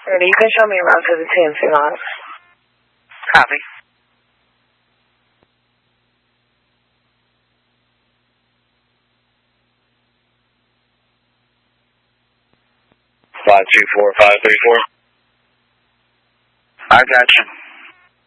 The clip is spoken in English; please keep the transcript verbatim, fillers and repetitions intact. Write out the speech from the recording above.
Ready, you can show me around to the T M C lot. Copy. five two four five three four. I got you.